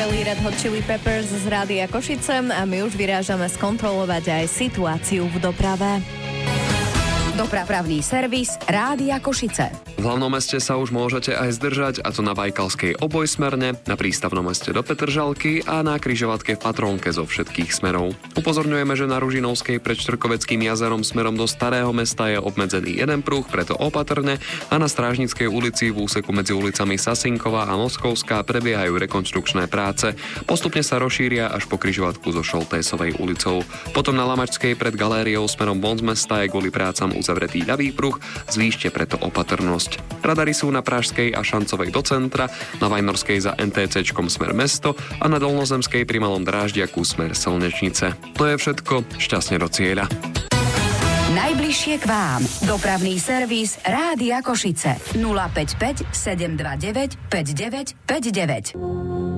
skvelí Red Hot Chili Peppers z Rádia Košice a my už vyrážame skontrolovať aj situáciu v doprave. Dopravný servis Rádia Košice. V hlavnom meste sa už môžete aj zdržať, a to na Bajkalskej obojsmerne, na prístavnom meste do Petržalky a na križovatke v Patrónke zo všetkých smerov. Upozorňujeme, že na Ružinovskej pred Štvrkoveckým jazerom smerom do Starého mesta je obmedzený jeden pruh, preto opatrne, a na Strážnickej ulici v úseku medzi ulicami Sasinková a Moskovská prebiehajú rekonštrukčné práce. Postupne sa rozšíria až po križovatku so Šoltésovej ulicou. Potom na Lamačskej pred galériou smerom von z mesta je kvôli prácam uzavretý ľavý pruh, zvýšte preto opatrnosť. Radary sú na Pražskej a Šancovej do centra, na Vajnorskej za NTCčkom smer mesto a na Dolnozemskej pri Malom Dráždiaku smer Slnečnice. To je všetko, šťastne do cieľa. Najbližšie k vám. Dopravný servis Rádia Košice. 055 729 5959.